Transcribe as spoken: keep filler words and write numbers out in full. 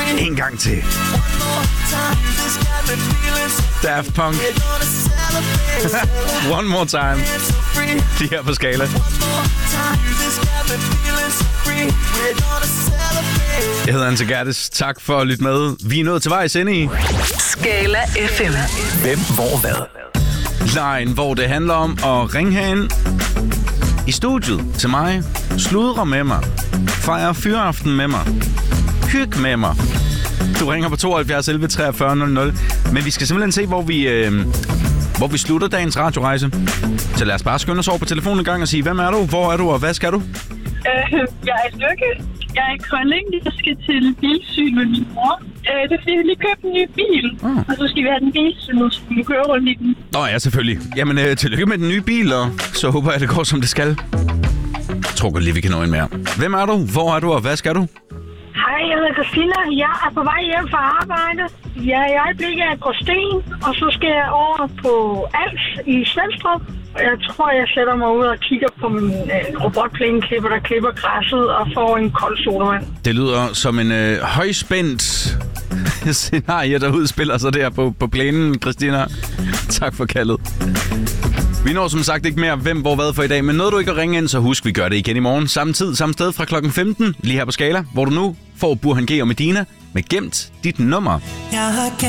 En gang til. Daft Punk. One more time. De her på Skala. Jeg hedder Anse Gerdes. Tak for at lytte med. Vi er nået til vejs ende i Skala F M. Hvem, hvor, hvad? lejen, hvor det handler om at ringe herind i studiet til mig, sludre med mig, fejre fyraften med mig, hygge med mig. Du ringer på tooghalvfjerds elleve treogfyrre nul nul. Men vi skal simpelthen se, hvor vi, øh, hvor vi slutter dagens radiorejse. Så lad os bare skynde os over på telefonen en gang og sige, hvem er du, hvor er du, og hvad skal du? Øh, jeg er Lykke. Jeg er i Kolding. Jeg skal til bilsyn med min mor. Øh, det er fordi, jeg lige købt en ny bil. Mm. Og så skal vi have den bilsyn, så vi kan køre rundt i den. Nå ja, selvfølgelig. Jamen, øh, tillykke med den nye bil, og så håber jeg, det går, som det skal. Jeg tror godt lige, vi kan nå en mere. Hvem er du, hvor er du, og hvad skal du? Hej, jeg hedder Christina. Jeg er på vej hjem fra arbejde. Jeg er i øjeblikket af Gråsten, og så skal jeg over på Als i Svenstrup. Jeg tror, jeg sætter mig ud og kigger på min øh, robotplæneklipper, der klipper græsset og får en kold sodavand. Det lyder som en øh, højspændt scenarie, der udspiller sig der på, på plænen, Christina. Tak for kaldet. Vi når som sagt ikke mere hvem, hvor, hvad for i dag, men nåede du ikke at ringe ind, så husk, vi gør det igen i morgen. Samme tid, samme sted fra klokken femten, lige her på Skala, hvor du nu får Burhan G og Medina med Gemt dit nummer.